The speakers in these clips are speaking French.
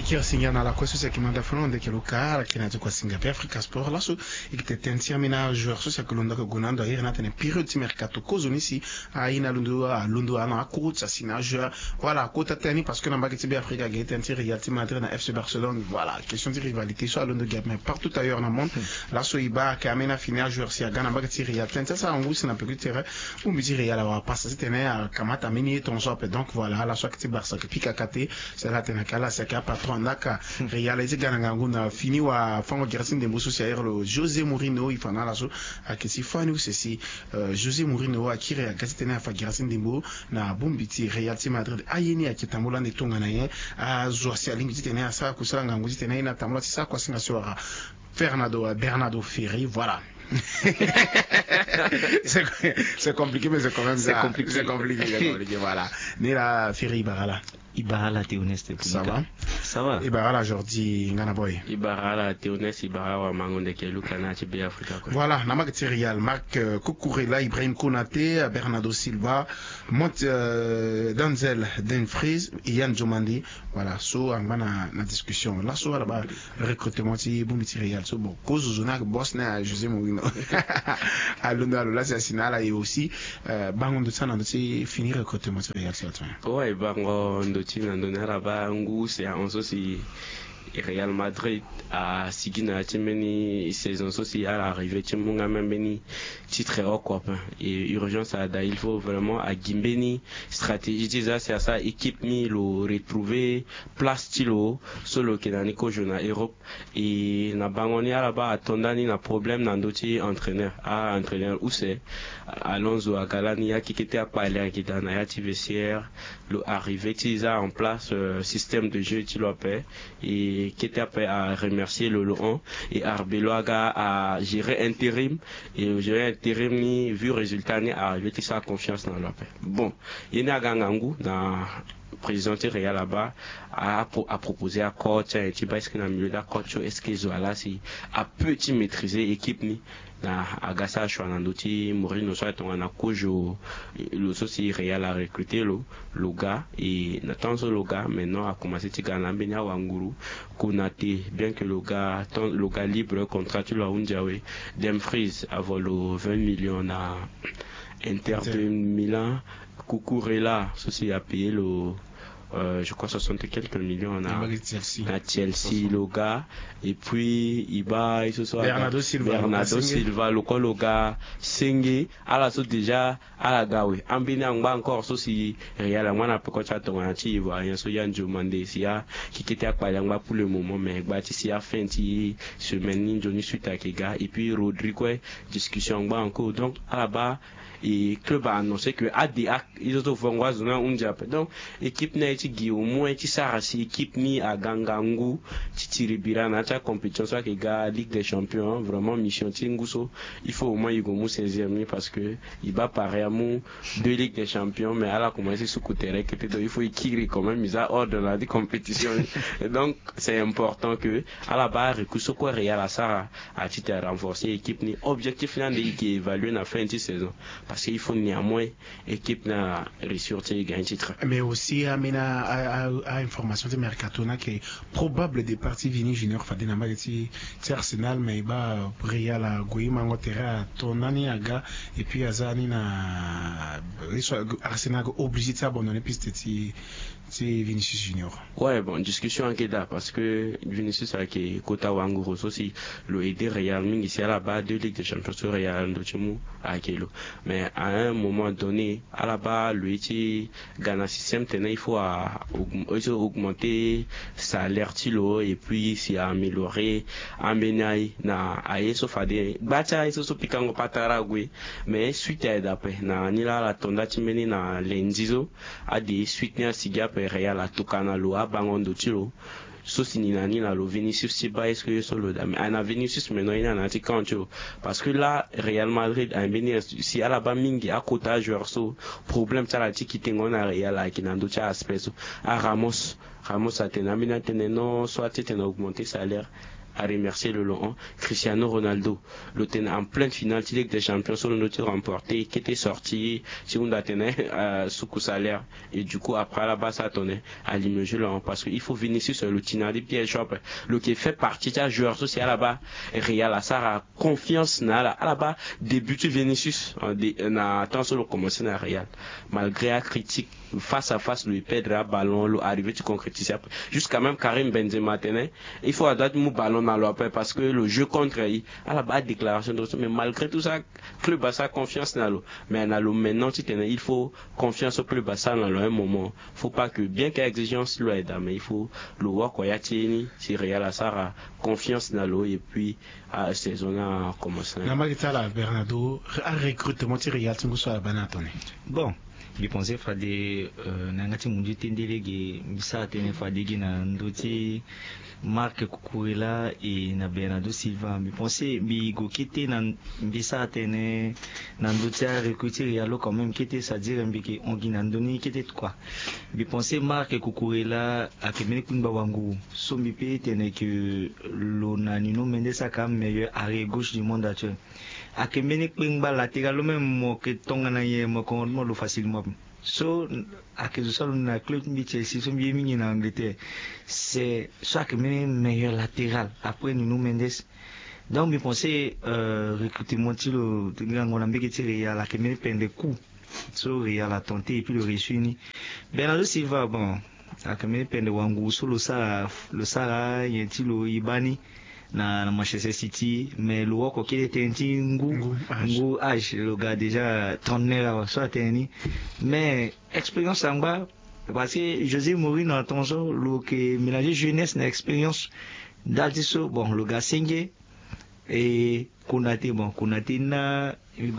Kia singana la question c'est que manda fulon de que le cara qui n'a de quoi singa Africa Sport là so et que tentia mina joueur so c'est que l'on a gonando hier na tene période de mercato cause ici a ina lundo ana coach ça sina joueur voilà côté tani parce que na bagati be Africa ga tentia Real Madrid na FC Barcelone voilà question de rivalité soit lundo gap mais partout ailleurs dans le monde là so iba ka amena finir joueur si a gana bagati Real tentia ça en gros c'est na petit terrain ou me dire Real va passer tene kamata mini ton shop donc voilà la soit que Barça que pika kate c'est là tene kala c'est ka patron naka réaliser gananguna fini wa fango gersin de musu c'est le José Mourinho il fana la so que si fani ou ceci José Mourinho a qui réagit tena fa gersin de mbo na bombiti Real Madrid ayeni a kitambola ne tonga na ye a zoasi alingi tena ça ko sala ngangu tena na tambola ça quoi singa sora Bernardo Ferri voilà. c'est compliqué mais c'est quand même ça. C'est compliqué voilà. Nila Ferri Barala. Ibarala Théoneste. Ça va Ibarala aujourd'hui ngana boy. Ibarala Théoneste Ibarala mangonde ke lukana ci be Africa quoi. Voilà, na Real Marc Cucurella, Ibrahim Konaté, Bernardo Silva, Denzel Dumfries, Ian Jomandi. Voilà, so angana na discussion. Là so là-bas recrutement ci bomiti Real so bon cause zona boss na José Mourinho. Alunda là c'est signal et aussi bangon de ça na ci finir recrutement Real c'est ça. Ouais, bangon de tina ndonera ba ngu c'est en aussi Real Madrid a sigina timeni saison aussi à l'arrivée timunga membeni titre au copain et urgence à da il faut vraiment à gimbeni stratégie ça c'est à ça équipe ni le retrouver place stilo solo que dans nico jona Europe et na bangoni à là-bas tondani na problème na ndoti entraîneur où c'est Alonso Agalani qui était à parler qui dans ya vestiaire le arrivé tisa en place système de jeu tu l'as fait et qui était appelé à remercier le Laurent et Arbeloaga a géré intérim et gérer intérim ni vu résultat ni arrivé qui sa confiance dans la paix. Bon, il y a Gangangu dans président Real là-bas a proposé à coach et tu sais qu'il a milieu d'accord est-ce qu'ils ont là si a petit maîtriser équipe ni na agasa shwana ndoti Mourinho soit on a kojo le soci Real a recruté le gars et n'attend le gars maintenant a commencé à gagner benya wanguru Konaté bien que le gars libre contrat tu l'as unjawe Dumfries avant le 20 millions à Inter de Milan Cucurella ceci a payé le je crois 60 quelques millions à Chelsea le gars et puis Iba et ce soir Bernardo Silva le gars Sengue à la sorte déjà à la gawe ambina ngba encore ceci Real mwana pe ko chato ngana chi ivoirien so yanjo mande sia qui était à Palangba pour le moment mais bati sia fenti semaine ni joni suite à Kega et puis Rodrigo discussion ngba encore donc à la bas et club a annoncé que ADA ils ont fait zona unjap donc équipe na ti au moins ti sarasi équipe ni à Gangangu titiribira na ta compétition soit que gars Ligue des Champions vraiment mission tinguso il faut au moins il go 16e parce que il va pareil à mon deux Ligue des Champions mais à la commencer sous côté donc il faut écrire quand même mise à ordre la compétition et donc c'est important que à la barre que ce quoi Real à ça à titre renforcer équipe ni objectif là qui évalue la fin de saison parce qu'il faut néanmoins équipe na ressortir gagner titre mais aussi amena information de mercato na qui est probable de partie Vini Junior Fadena Magati Arsenal mais ba Real a Goima Ngotera Tonani aga et puis Azani na Arsenal obligé de s'abandonner piste c'est Vinicius Junior. Ouais, bon, discussion en Keda parce que Vinicius a qui Kota Wanguro aussi le aider Real Ming ici à la base de Ligue des Champions sur Real Ndochemu à Kelo. Mais à un moment donné, à la base, lui qui gagne un système, il faut augmenter salaire tilo et puis s'y améliorer ambenaï na ayeso fade bacha ayeso pikango pataragwe mais suite à d'après na nila la tonda timeni na lenzizo a des suite na siga Real a tukana lo abangondo tilo so sinina na lo Vinicius Siba est-ce que solo da mais ana Vinicius maintenant il a ti kancho parce que là Real Madrid a béni si à la bamingi à côté joueur so problème ça la ti kitengona Real a qui nando cha aspect so a Ramos a tenamina teneno soit tena augmenter salaire à remercier le Laurent, Cristiano Ronaldo, le tenait en pleine finale de Ligue des Champions sur le noté remporté, qui était sorti, si on a tenu sous coup salaire, et du coup après là-bas ça tenait à limoger Laurent, parce qu'il faut venir sur le Tinari Pierre Shop, le qui fait partie d'un joueur social là-bas, Real a confiance là-bas, débute Vinicius, na temps sur le commencer na Real, malgré la critique, face à face, lui perdre le ballon, lui arriver tu concrétiser jusqu'à même Karim Benzema tenait, il faut adapter mon ballon dans l'OP parce que le jeu contre lui, à la base déclaration de mais malgré tout ça, club a sa confiance dans l'eau, mais dans l'eau maintenant tu tenais, il faut confiance au club à ça dans un moment, faut pas que bien qu'il y ait exigence lui aide, mais il faut le voir quoi y a tenu, si Real a sa confiance dans l'eau et puis à saison a commencé. Namakitala Bernardo a recrutement de Real tu soit la banatone. Bon. Je pensais fade nangati munji tendelege bisa tene fadegi na ndoti Marc Cucurella et na Bernardo Silva. Je pensais bi go kete na bisa tene na ndoti a recruter Real quand même kete ça dire mbiki ongi na ndoni kete quoi. Je pensais Marc Cucurella a kemene kunba wangu so mbi tene que l'onanino Mendes a quand même meilleur arrière gauche du monde actuel. A kemene kpingba latéral même mo ke tonga na ye mo ko mo lo facilement so a que je sois na club de Chelsea so bien mis en Angleterre c'est ça kemene meilleur latéral après Nuno Mendes donc je pensais recrutement tilo ngana ngona mbeke tire ya la kemene pende coup so Real a tenté et puis le réussi Bernardo Silva bon a kemene pende wangu so le Sara yentilo ibani na Manchester City, mais le wako qui était un petit Ngu âge, le gars déjà 39 ans, soit tenu, mais expérience en bas, parce que José Mourinho a tendance le que mélanger jeunesse et expérience d'Aldiso, bon le gars Sengue et Konaté, bon Konaté na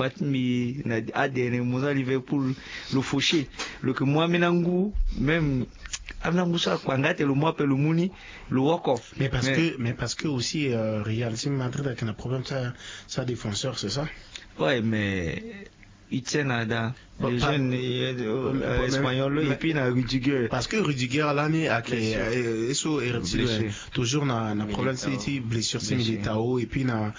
mi na ADN Moussa Liverpool le fauché, le que moi Menangu même Amnangusa Kwangate le moi le Mouni le Woko. Mais parce que aussi Real Madrid avec un problème ça défenseur c'est ça. Ouais mais il tient à les jeunes espagnols et puis na Rudiger parce que Rudiger l'année a toujours na problème c'est blessure c'est Militao et puis na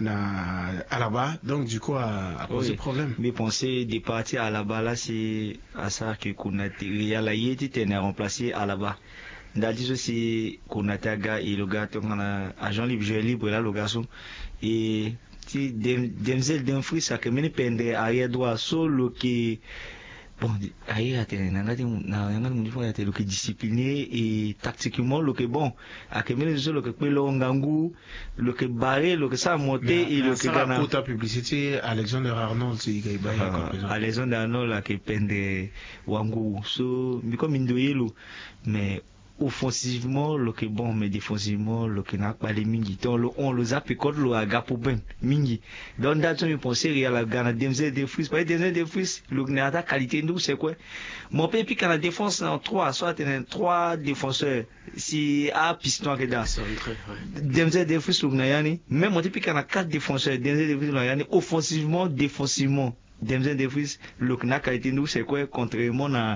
Alaba donc du coup a posé problème. Mais penser de partir à Alaba là c'est à ça que Konaté Real a été remplacé à Alaba. D'adis aussi Konaté gars et le gars on a agent libre là le garçon et Denzel Dumfries a kemene pendre arrière droit solo que bon arrière nangati le que discipliné et tactiquement le que bon a kemene solo que pelo ngangu le que barré le que ça monter et le que gana pour ta publicité Alexander Arnold c'est Alexander Arnold a que pendre wangu so biko mindoyelo mais offensivement le que bon mais défensivement le que n'a pas les mingi donc on le zappe contre le agapo ben mingi donc d'ailleurs je pense Real a gagné Denzel Dumfries pas Denzel Dumfries le n'a pas qualité nous c'est quoi mon pays puis quand la défense en 3 soit 3 défenseurs si à piston que dans Denzel Dumfries le n'a même mon pays quand a 4 défenseurs Denzel Dumfries le n'a offensivement défensivement Denzel Dumfries le n'a qualité nous c'est quoi contrairement na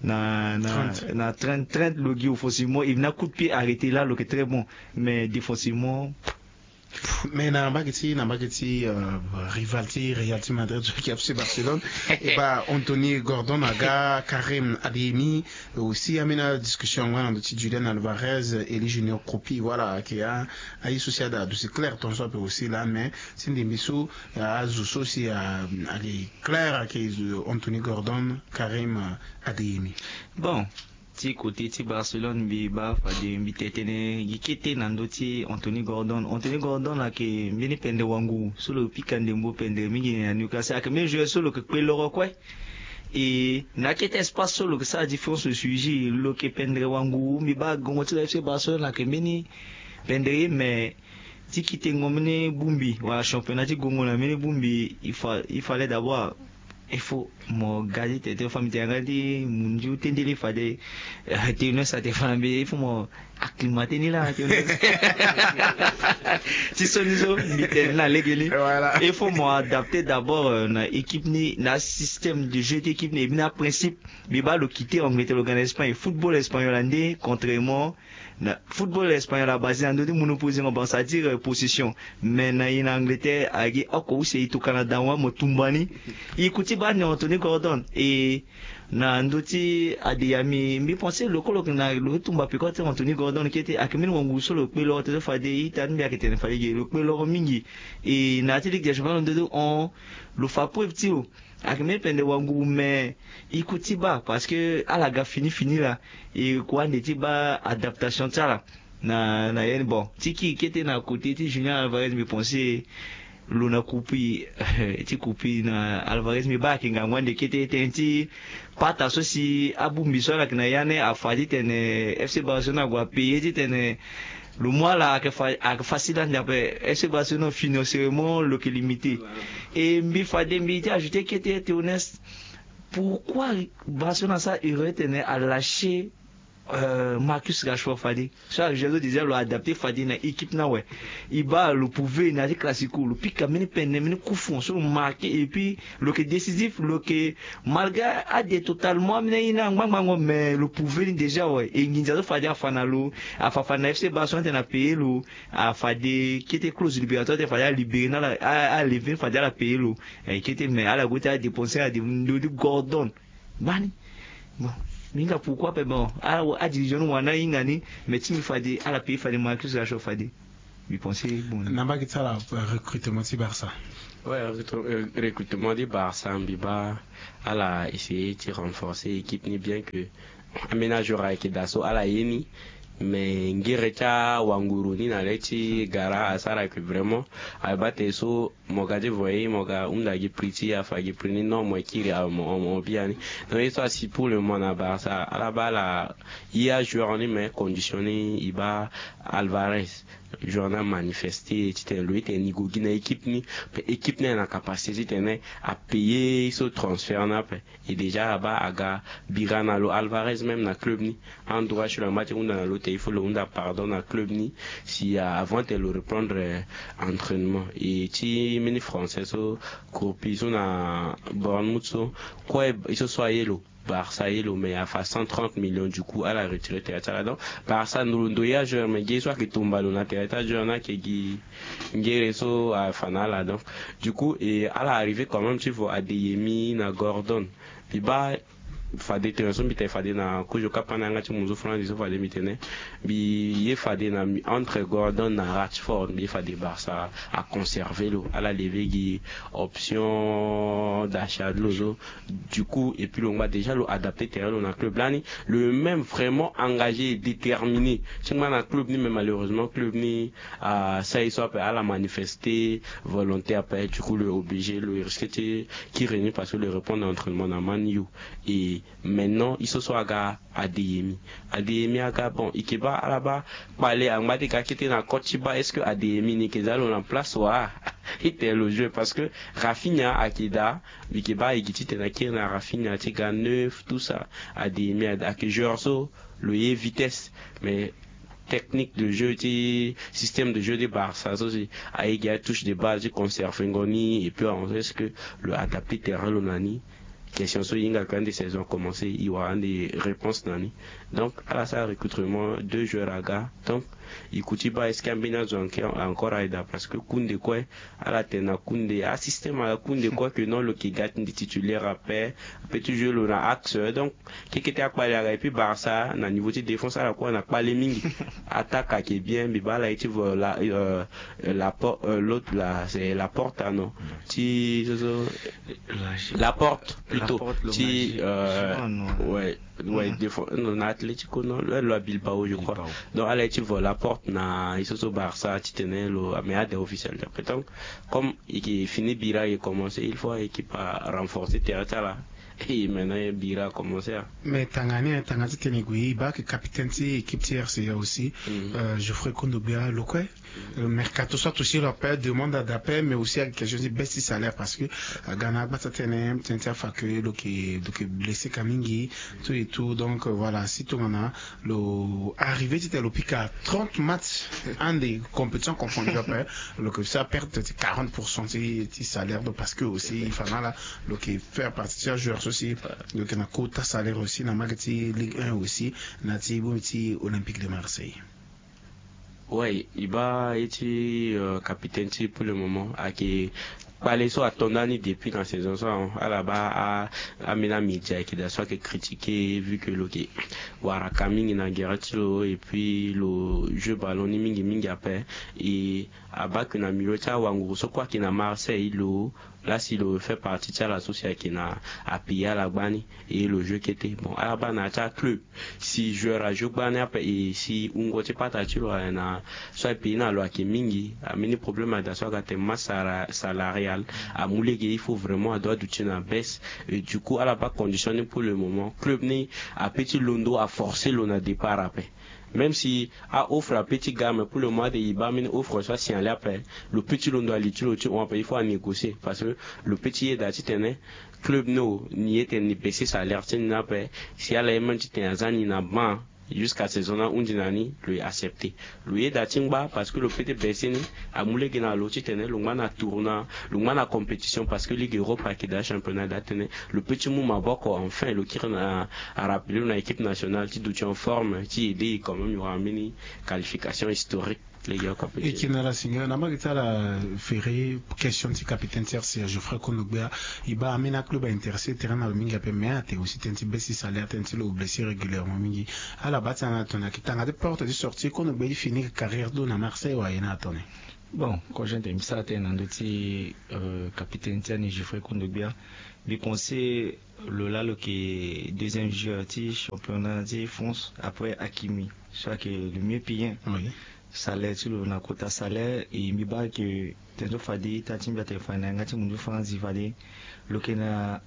30 le guy offensivement il n'a coup de pied arrêté là le qui est très bon mais défensivement mais na bagati rivalité Real Madrid qui a fait Barcelone et bah Anthony Gordon aga Karim Adeyemi aussi amena discussion de Julian Alvarez et les juniors Kropi voilà qui a eu société c'est clair ton soit aussi là mais c'est des missions à Zusso aussi à clair qui Anthony Gordon Karim Adeyemi bon ti côté ti Barcelone bi ba fa de mbitetene yikete nandoti Anthony Gordon la ke mini pende wangu solo pikande mbo pende mingi na Newcastle a que même jouer solo que pe loro quoi et na kete espace solo que ça différence le sujet lo que pende wangu mi ba gongo ti FC Barcelone la ke mini pende mais ti kite ngomene bumbi wa championnat ti gongo na mini bumbi il fallait d'abord il faut mo gadi te famille te ngadi munju tendeli fade te no sa te famille il faut mo acclimater ni là si sonizo miten na legeli il faut mo adapter d'abord na équipe ni na système de jeu d'équipe ni na principe bi ba le quitter Angleterre le Espagne football espagnol andé contrairement na football espagnol a basé en deux monoposer on pense à dire possession mais na in Angleterre agi oko c'est tout Canada wa motumbani ikuti ba ni Anthony Gordon et na ndoti adiyami mi penser le colo na le tumba pe côté Anthony Gordon qui était akimini wangu solo pe lo te fa de itan bi akete fa le pe lo mingi et na tili que je parle de on le fa pour petit akimini pende wangu mais ikuti ba parce que à la ga fini là et quoi n'était pas adaptation ça là na bon tiki qui était na côté ti Julien Alvarez me penser luna kupi ti kupi na Alvarez mi ba kinga ngwande kete tenti pata so si abumbi so la kina yane afadi tene FC Barcelona gwa payer ti tene le mois là a facile d'après FC Barcelona financièrement le qui limité et mbi fade mbi ti ajouter qui était honnête pourquoi Barcelona ça aurait tenu à lâcher Marcus Rashford fadi ça je disais le adapter fadi na équipe na ouais il va le pouvoir na classico le pic amène peine mine coup fond sur marqué et puis le qui décisif le qui malgré a des totalement mais le pouvoir déjà ouais et nginza fadi afanalo afafana FC Barcelone na payer le a fadi qui était clause libératoire de fadi libérer na a lever fadi la payer le et qui était mais à la goutte à dépenser à de Gordon bani bon minga pourquoi pas bon à division wana ingani mais timi fade à la pays fade Marcus Rashford fade vous pensez bon namba qui ça la recrutement du Barça ouais recrutement du Barça Mbiba à la essayer de renforcer l'équipe ni bien que aménageur avec Dasso à la yeni mais ngirecha wanguruni na leti gara asara que vraiment abate so mogaje voyer moga undagi priti afagi prini non moi qui mon bien donc il soit si pour le moment à Barça à la bala il y a joueur en mais conditionné il va Alvarez journal manifesté c'était lui était ni gogina équipe ni na capacité à payer ce transfert na et déjà là-bas aga Birana lo Alvarez même na club ni en droit sur le match on dans l'autre il faut le on pardon na club ni si avant de le reprendre entraînement et ti mini français so copie na Bournemouth so quoi il se soit yellow Barça il mais à 130 millions du coup à la retraite et donc Barça nous doit jouer mais qui soit qui tombe dans la terre journal qui reso à finale donc du coup et à l'arrivée quand même tu vois Adeyemi na Gordon puis bah fade tension bi te fade na kujo kapana ngati muzo France zo fade mitene bi ye fade na entre Gordon na Rashford bi fade Barça à conserver l'eau à la lever qui option d'achat de l'eau du coup et puis on va déjà le adapter terrain dans club là le même vraiment engagé déterminé seulement dans club ni mais malheureusement club ni ça il soit à la manifester volonté après du coup le obligé le risque qui réunit parce que le répondre à l'entraînement dans Man U et maintenant il se soit à Adeyemi aga bon Ikeba à la bas parler en mati ka kiti na Kochiba est-ce que Adeyemi ni kezalo en place wa était le jeu parce que Rafinha Akida Ikeba igiti na kina Rafinha tiga 9 tout ça Adeyemi à que joueur so le vitesse mais technique de jeu système de jeu des Barça aussi avec il touche des bases de conserve ngoni et puis on est-ce que le adapter terrain l'onani question sur Inga quand des saisons commencé il y aura des réponses nani donc à la salle recrutement deux joueurs à gars donc ikuti ba est-ce encore aida parce que kunde quoi à la tena kunde à système à kunde quoi que non le qui gâte des titulaires après petit jeu le axe donc qui était à quoi et puis Barça na niveau de défense à la quoi on a pas les mingi attaque qui est bien mais bah là tu vois la porte l'autre là c'est la porte non la porte plutôt si ouais non Atlético non le Bilbao je crois donc allez tu vois la porte na ils sont au Barça tu tenais le mais à des officiels donc comme il finit Bira il commence il faut équipe à renforcer terrain là et maintenant Bira a commencé à... Mais Tangani Tenegui, que capitaine de l'équipe TRCA aussi, Geoffrey Kondogbia, le mercato soit aussi leur père demande d'appel, mais aussi quelque chose de baisse salaire parce que Ghana Batatenem, Tintia Fakwe, donc blessé Kamingi, tout et tout. Donc voilà, si tout on a arrivé, c'était le pic à 30 matchs, un des compétitions confondues après, donc ça perd 40% de salaire, parce que aussi, il faut là, donc faire partie de joueurs aussi, donc on a quota salaire aussi, dans la Ligue 1 aussi, dans la Olympique de Marseille. Ouais, il va être capitaine pour le moment. Parler sur Tondani depuis la saison, à la bas à Mena Media qui doit soit critiqué vu que le Warakami n'a guéritilo et puis le jeu ballon ni mingi après et à bas que na milota wangu so quoi qui na Marseille là si le fait partie de l'association qui n'a appuyé à la bani et le jeu qui était bon à la bas na club si joueur a joué bani après et si ungo te pas tachilo na soit pays na loi qui mingi a mini problème à soit que masse salariale à mouler il faut vraiment à droit d'outil na baisse et du coup à la bas conditionné pour le moment club ni à petit Londo a forcé l'on départ après. Même si a offre un petit gamme pour le mois de Ibamine offre soit si on l'appelle le petit Londo à l'utilité il faut négocier parce que le petit est d'atteindre club no ni était ni baisser salaire n'a pas si à la même petit un ni na ban jusqu'à saison là undinani lui accepté lui est d'atimba parce que le petit baissé ni a moulé gina l'autre tenait le mana tourna le mana compétition parce que Ligue Europe qui da championnat d'atteindre le petit mouvement bako enfin le qui a rappelé une équipe nationale qui doit en forme qui aidé quand même il y aura mini qualification historique. Et qui n'a la signale, n'a pas la ferré question de capitaine c'est Geoffrey Kondogbia, il va amener un club à intéresser terrain à mingi après mais t'es aussi t'es baissé salaire t'es le blessé régulièrement mingi à la base on a qui t'as des portes de sortie Kondogbia finit carrière d'eau à Marseille ou à Yéna attendez. Bon, quand j'ai mis ça t'es un petit capitaine tiens Geoffrey Kondogbia, mais pensez le là le qui est deuxième joueur du championnat de France après Hakimi, soit que le mieux payé. Oui. Salaire sur le quota salaire et mi ba que tento fadi tatim ya telefona ngati mundu fanzi fadi lokena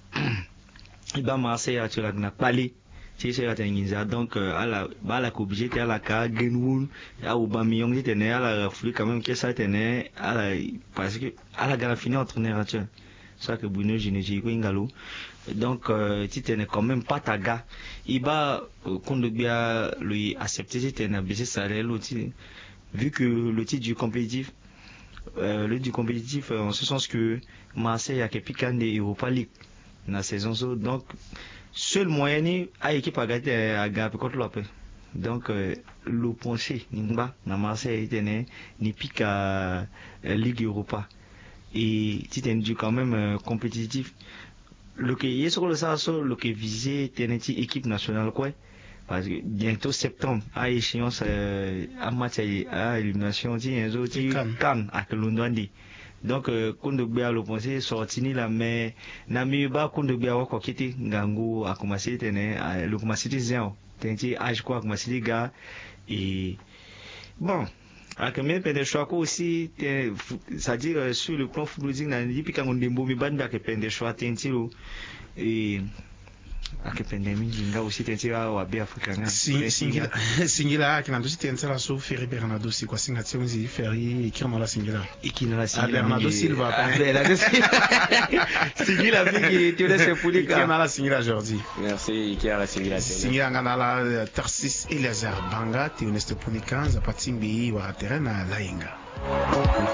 iba Marseille a tu la na pali ti se gata nginza donc à la ba la ko obligé à la ka Greenwood à Aubameyang ti tenait à la reflux quand même que ça tenait à la parce que à la gana fini entraîneur actuel ça que Bruno Genesio ko ingalo donc ti tenait quand même pas ta gars iba Kondogbia lui accepter ti tenait baisser salaire l'autre vu que le titre du compétitif, en ce sens que Marseille a quelqu'un de Europa League dans la saison, donc seul moyen à l'équipe à gagner contre l'Europe. Donc le pensée Nimba dans Marseille était ni pique à Ligue Europa et titre du quand même compétitif. Le qui est sur le sens, le qui visait était une équipe nationale quoi. Parce que bientôt septembre, à échéance, à match à élimination, il y a un autre can à Londres. Donc, Kondogbia le pensé sorti ni la mais Namiba Kondogbia wa kwa kiti ngangu a commencé le commencé zéro. Tenti âge quoi commencé les gars et bon. À que même des choix aussi, c'est-à-dire sur le plan footballistique, n'a dit puis quand on démbo mi banda que des choix tenti et akipendemi jinga aussi tentira wa bi Afrika nga singila kinando si tentira so Ferry Bernardo si kwa singa tsionzi Ferry ikirama la singila Bernardo Silva singila bigi tu laisse publica ikirama la singila Jordi merci ikirama la singila ngana la Tarsis Elazar Banga tu neste publica za patimbi wa terrain na Lainga.